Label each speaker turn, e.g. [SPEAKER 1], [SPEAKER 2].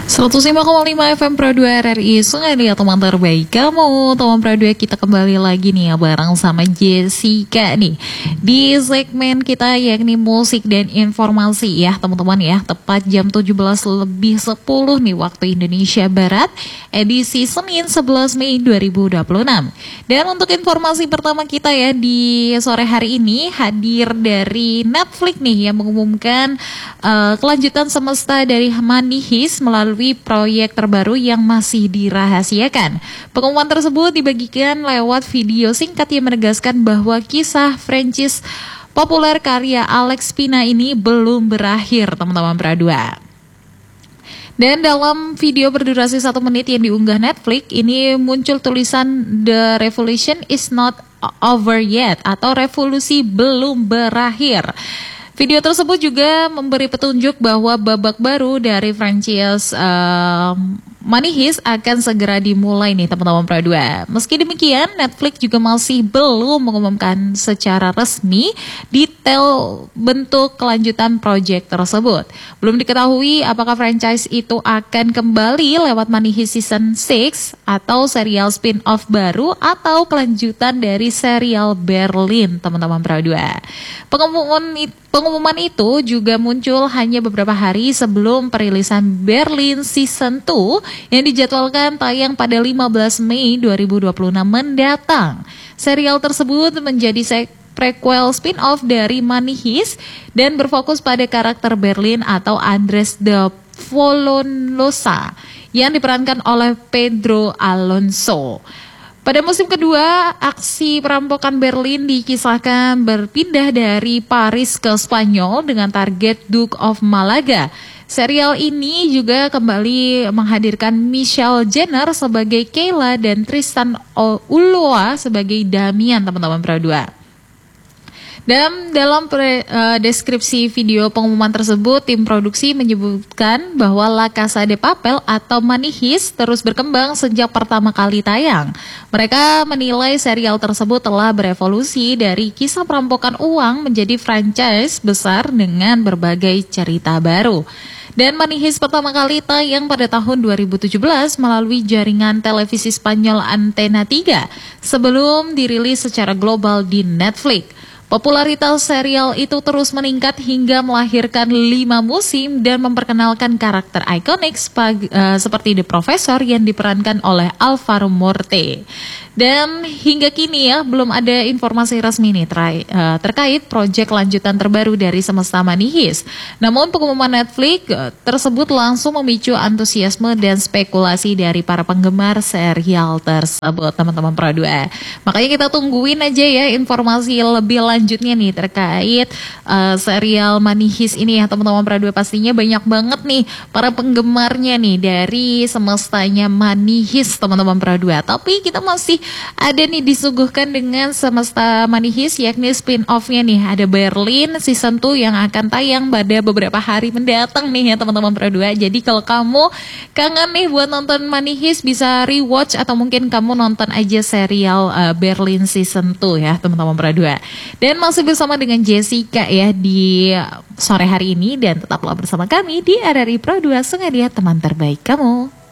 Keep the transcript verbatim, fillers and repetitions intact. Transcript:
[SPEAKER 1] seratus lima koma lima F M Pro dua R R I Sungai Liat, teman terbaik kamu. Teman Pro dua, kita kembali lagi nih ya bareng sama Jessica nih di segmen kita yakni musik dan informasi ya teman-teman ya. Tepat jam tujuh belas lebih sepuluh nih waktu Indonesia Barat, edisi Senin sebelas Mei dua ribu dua puluh enam. Dan untuk informasi pertama kita ya di sore hari ini hadir dari Netflix nih yang mengumumkan uh, kelanjutan semesta dari Money Heist melalui proyek terbaru yang masih dirahasiakan. Pengumuman tersebut dibagikan lewat video singkat yang menegaskan bahwa kisah franchise populer karya Alex Pina ini belum berakhir, teman-teman Pra dua. Dan dalam video berdurasi satu menit yang diunggah Netflix, ini muncul tulisan "The Revolution is not over yet" atau revolusi belum berakhir. Video tersebut juga memberi petunjuk bahwa babak baru dari franchise uh, Money Heist akan segera dimulai nih teman-teman Pro dua. Meski demikian, Netflix juga masih belum mengumumkan secara resmi detail bentuk kelanjutan proyek tersebut. Belum diketahui apakah franchise itu akan kembali lewat Money Heist Season enam atau serial spin-off baru atau kelanjutan dari serial Berlin, teman-teman Pro dua. Pengumuman itu Pengumuman itu juga muncul hanya beberapa hari sebelum perilisan Berlin Season dua yang dijadwalkan tayang pada lima belas Mei dua ribu dua puluh enam mendatang. Serial tersebut menjadi prequel spin-off dari Money Heist dan berfokus pada karakter Berlin atau Andres de Follonosa yang diperankan oleh Pedro Alonso. Pada musim kedua, aksi perampokan Berlin dikisahkan berpindah dari Paris ke Spanyol dengan target Duke of Malaga. Serial ini juga kembali menghadirkan Michelle Jenner sebagai Kayla dan Tristan Ulloa sebagai Damian, teman-teman Pro dua. Dan dalam pre, uh, deskripsi video pengumuman tersebut, tim produksi menyebutkan bahwa La Casa de Papel atau Money Heist terus berkembang sejak pertama kali tayang. Mereka menilai serial tersebut telah berevolusi dari kisah perampokan uang menjadi franchise besar dengan berbagai cerita baru. Dan Money Heist pertama kali tayang pada tahun dua ribu tujuh belas melalui jaringan televisi Spanyol Antena tiga sebelum dirilis secara global di Netflix. Popularitas serial itu terus meningkat hingga melahirkan lima musim dan memperkenalkan karakter ikonik uh, seperti The Professor yang diperankan oleh Alvaro Morte. Dan hingga kini ya belum ada informasi resmi nih ter- uh, terkait proyek lanjutan terbaru dari semesta Money Heist. Namun pengumuman Netflix uh, tersebut langsung memicu antusiasme dan spekulasi dari para penggemar serial tersebut, teman-teman Pro dua. Makanya kita tungguin aja ya informasi lebih lanjutnya nih terkait uh, serial Money Heist ini ya teman-teman Pro dua. Pastinya banyak banget nih para penggemarnya nih dari semestanya Money Heist, teman-teman Pro dua. Tapi kita masih ada nih disuguhkan dengan semesta Money Heist yakni spin-off-nya nih. Ada Berlin Season dua yang akan tayang pada beberapa hari mendatang nih ya teman-teman Pro dua. Jadi kalau kamu kangen nih buat nonton Money Heist bisa rewatch atau mungkin kamu nonton aja serial uh, Berlin Season dua ya teman-teman Pro dua. Dan masih bersama dengan Jessica ya di sore hari ini dan tetaplah bersama kami di R R I Pro dua Sungai Liat, teman terbaik kamu.